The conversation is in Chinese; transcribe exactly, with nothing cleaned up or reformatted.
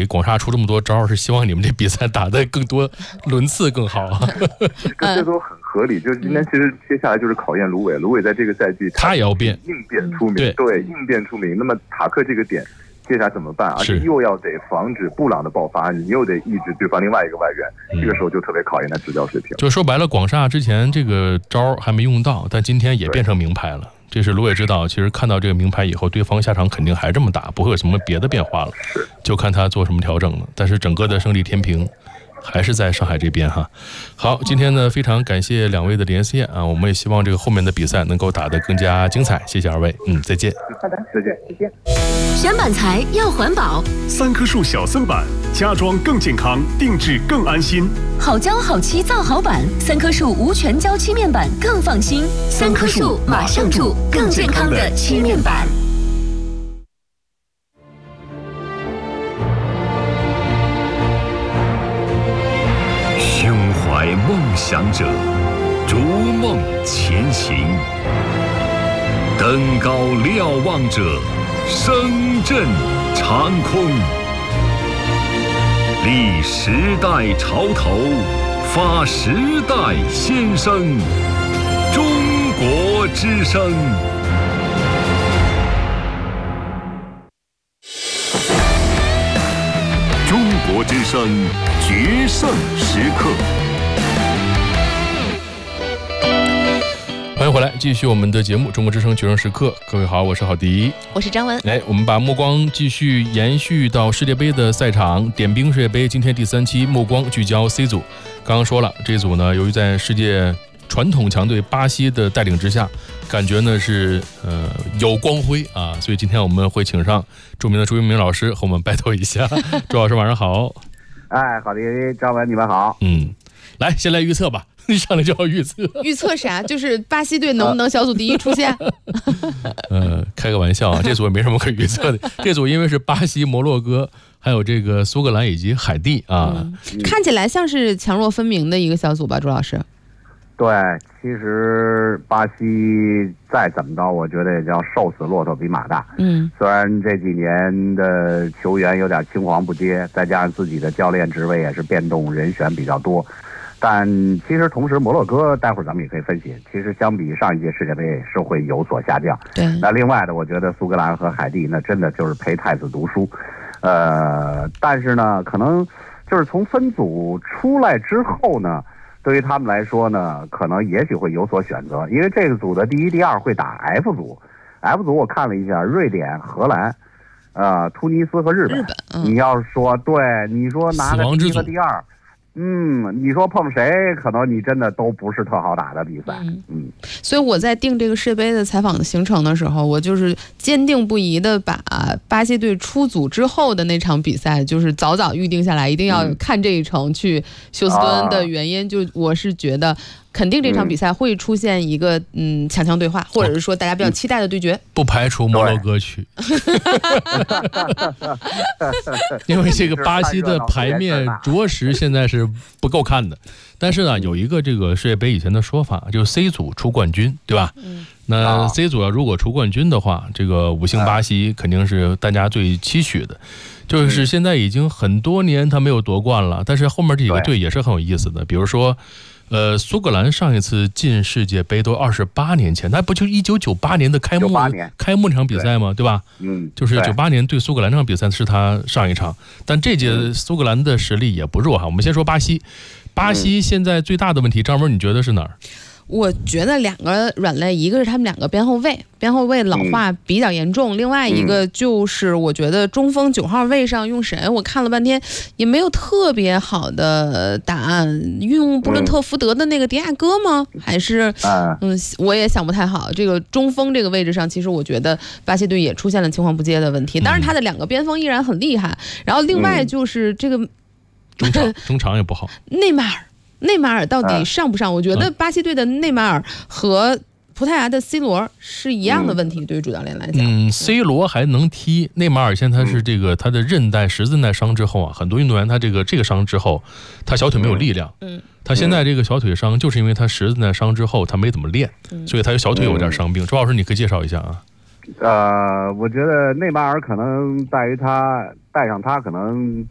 给广厦出这么多招，是希望你们这比赛打得更多轮次更好啊。 这这都很合理。就是今天其实接下来就是考验芦苇，芦苇在这个赛季他也要变应变出名， 对对，应变出名。那么塔克这个点接下来怎么办？而且又要得防止布朗的爆发，你又得抑制对方另外一个外援，嗯、这个时候就特别考验他执教水平。 就说白了，广厦之前这个招还没用到，但今天也变成名牌了。这是芦苇知道，其实看到这个名牌以后，对方下场肯定还这么打，不会有什么别的变化了，就看他做什么调整了。但是整个的胜利天平还是在上海这边哈。好，今天呢非常感谢两位的连线啊，我们也希望这个后面的比赛能够打得更加精彩。谢谢二位，嗯，再见。 好的，再见，再见。 选板材要环保， 三棵树小森板，家装更健康，定制更安心。 好胶好漆造好板，三棵树无全胶漆面板更放心。三棵树马上住更健康的漆面板。 胸怀梦想者，逐梦前行；登高瞭望者，声震长空。立时代潮头，发时代先声。中国之声。中国之声决胜时刻。 欢迎回来，继续我们的节目《中国之声决胜时刻》。各位好，我是郝迪， 我是张文。 来，我们把目光继续延续到世界杯的赛场，点兵世界杯。今天第三期，目光聚焦 C 组。刚刚说了，这组呢，由于在世界传统强队巴西的带领之下，感觉呢是呃有光辉啊，所以今天我们会请上著名的朱一鸣老师和我们 battle 一下。朱老师晚上好。 哎，好的，张文你们好。 嗯，来，先来预测吧。一上来就要预测， 预测啥？就是巴西队能不能小组第一出现？ 呃，开个玩笑啊，这组也没什么可预测的。这组因为是巴西、摩洛哥，还有这个苏格兰以及海地啊、 嗯，看起来像是强弱分明的一个小组吧，朱老师。 对，其实巴西再怎么着，我觉得也叫瘦死骆驼比马大。嗯，虽然这几年的球员有点青黄不接，再加上自己的教练职位也是变动人选比较多。但其实同时，摩洛哥待会儿咱们也可以分析，其实相比上一届世界杯是会有所下降。 对， 那另外的，我觉得苏格兰和海地那真的就是陪太子读书，呃，但是呢，可能就是从分组出来之后呢，对于他们来说呢，可能也许会有所选择，因为这个组的第一、第二会打 F 组 ，F 组我看了一下，瑞典、荷兰。呃，突尼斯和日本。 日本，嗯、 你要是说对，你说拿个第一和第二。嗯，你说碰谁，可能你真的都不是特好打的比赛。嗯，嗯所以我在定这个世界杯的采访的行程的时候，我就是坚定不移的把巴西队出组之后的那场比赛，就是早早预定下来，一定要看这一程去休斯敦的原因，嗯、就我是觉得。肯定这场比赛会出现一个嗯强强对话，或者是说大家比较期待的对决， 不排除摩洛哥去，因为这个巴西的牌面着实现在是不够看的。但是呢，有一个这个世界杯以前的说法，就是 C 组出冠军，对吧？嗯。那 C 组要如果出冠军的话，这个五星巴西肯定是大家最期许的。就是现在已经很多年他没有夺冠了，但是后面这几个队也是很有意思的，比如说。呃，苏格兰上一次进世界杯都二十八年前，那不就一九九八年的开幕开幕那场比赛吗？ 对, 对吧？嗯，就是九八年对苏格兰那场比赛是他上一场，但这届苏格兰的实力也不弱哈。我们先说巴西，巴西现在最大的问题，张文你觉得是哪儿？ 我觉得两个软肋，一个是他们两个边后卫，边后卫老化比较严重，嗯、另外一个就是我觉得中锋九号位上用谁，我看了半天也没有特别好的答案。用布伦特福德的那个迪亚哥吗？还是嗯，我也想不太好。这个中锋这个位置上，其实我觉得巴西队也出现了青黄不接的问题。当然，他的两个边锋依然很厉害。然后另外就是这个、嗯、 中场中场也不好， 内马尔。内马尔到底上不上？我觉得巴西队的内马尔和葡萄牙的 C 罗是一样的问题，嗯、对于主教练来讲。 嗯 ，C 罗还能踢，内马尔现在是这个他的韧带、十字韧伤之后啊，很多运动员他这个这个伤之后，他小腿没有力量。嗯，他现在这个小腿伤就是因为他十字韧伤之后他没怎么练，嗯、所以他有小腿有点伤病。周老师，你可以介绍一下啊。 呃，我觉得内马尔可能在于他带上他可能